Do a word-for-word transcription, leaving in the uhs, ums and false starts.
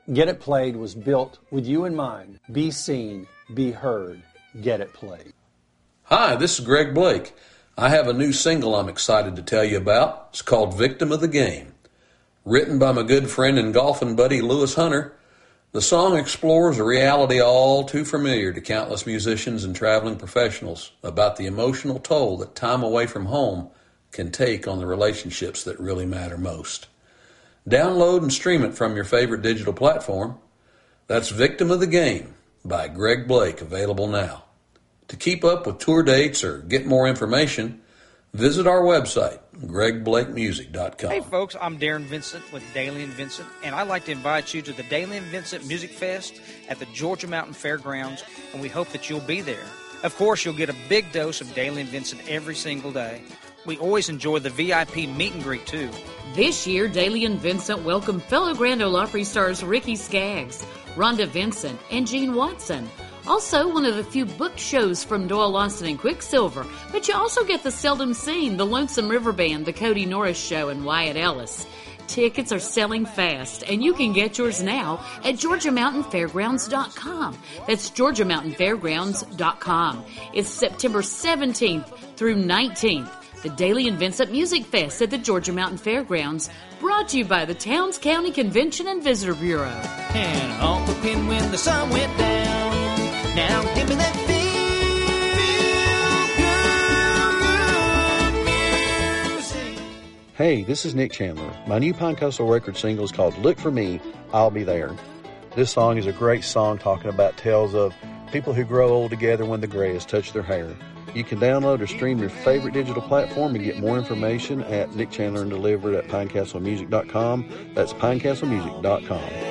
Get It Played was built with you in mind. Be seen, be heard. Get It Played. Hi, this is Greg Blake. I have a new single I'm excited to tell you about. It's called Victim of the Game. Written by my good friend and golfing buddy Lewis Hunter, the song explores a reality all too familiar to countless musicians and traveling professionals about the emotional toll that time away from home can take on the relationships that really matter most. Download and stream it from your favorite digital platform. That's Victim of the Game by Greg Blake, available now. To keep up with tour dates or get more information, visit our website, greg blake music dot com. Hey folks, I'm Darren Vincent with Daly and Vincent, and I'd like to invite you to the Daly and Vincent Music Fest at the Georgia Mountain Fairgrounds, and we hope that you'll be there. Of course, you'll get a big dose of Daly and Vincent every single day. We always enjoy the V I P meet and greet too. This year, Daly and Vincent welcome fellow Grand Ole Opry stars Ricky Skaggs, Rhonda Vincent, and Gene Watson. Also, one of the few booked shows from Doyle Lawson and Quicksilver, but you also get the seldom seen, the Lonesome River Band, the Cody Norris Show, and Wyatt Ellis. Tickets are selling fast, and you can get yours now at georgia mountain fairgrounds dot com. That's georgia mountain fairgrounds dot com. It's September seventeenth through nineteenth. The Daly and Vincent Music Fest at the Georgia Mountain Fairgrounds, brought to you by the Towns County Convention and Visitor Bureau. And Uncle Ken when the sun went down. Now give me that feel good, good music. Hey, this is Nick Chandler. My new Pine Castle record single is called Look For Me, I'll Be There. This song is a great song talking about tales of people who grow old together when the gray has touched their hair. You can download or stream your favorite digital platform and get more information at Nick Chandler and Delivered at pine castle music dot com. That's pine castle music dot com.